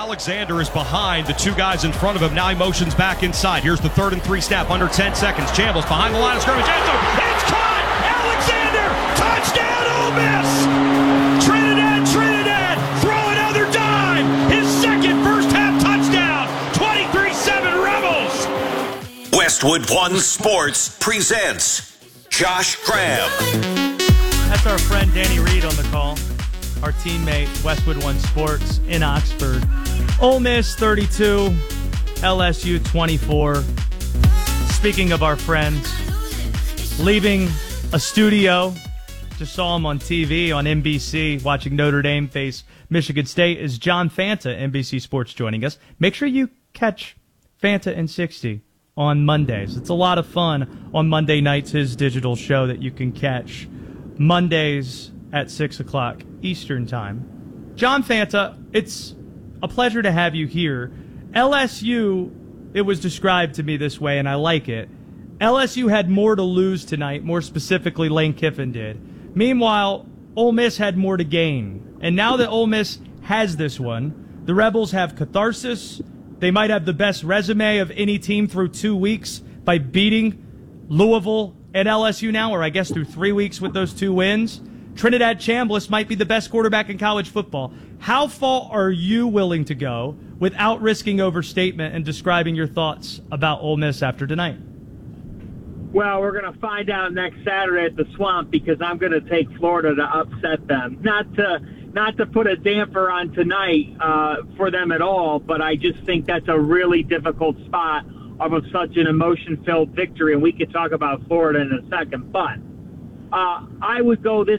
Alexander is behind the two guys in front of him. Now he motions back inside. Here's the 3rd and 3 snap, under 10 seconds. Chambliss behind the line of scrimmage. It's caught! Alexander! Touchdown, Ole Miss! Trinidad, throw another dime! His second first-half touchdown! 23-7 Rebels! Westwood One Sports presents Josh Graham. That's our friend Danny Reed on the call. Our teammate, Westwood One Sports in Oxford. Ole Miss 32, LSU 24. Speaking of our friends, leaving a studio, just saw him on TV on NBC watching Notre Dame face Michigan State, is John Fanta, NBC Sports, joining us. Make sure you catch Fanta in 60 on Mondays. It's a lot of fun on Monday nights, his digital show that you can catch Mondays at 6 o'clock Eastern Time. John Fanta, it's a pleasure to have you here. LSU, it was described to me this way, and I like it. LSU had more to lose tonight, more specifically Lane Kiffin did. Meanwhile, Ole Miss had more to gain. And now that Ole Miss has this one, the Rebels have catharsis. They might have the best resume of any team through 2 weeks by beating Louisville and LSU now, or I guess through 3 weeks with those 2 wins. Trinidad Chambliss might be the best quarterback in college football. How far are you willing to go without risking overstatement and describing your thoughts about Ole Miss after tonight? Well, we're going to find out next Saturday at the Swamp, because I'm going to take Florida to upset them. Not to put a damper on tonight for them at all, but I just think that's a really difficult spot of such an emotion-filled victory, and we could talk about Florida in a second. But I would go this